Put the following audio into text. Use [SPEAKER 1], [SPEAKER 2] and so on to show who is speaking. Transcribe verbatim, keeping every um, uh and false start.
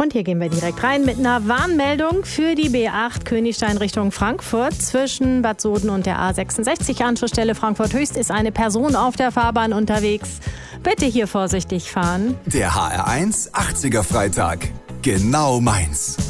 [SPEAKER 1] Und hier gehen wir direkt rein mit einer Warnmeldung für die B acht Königstein Richtung Frankfurt. Zwischen Bad Soden und der A sechsundsechzig Anschlussstelle Frankfurt Höchst ist eine Person auf der Fahrbahn unterwegs. Bitte hier vorsichtig fahren.
[SPEAKER 2] Der H R eins achtziger Freitag. Genau meins.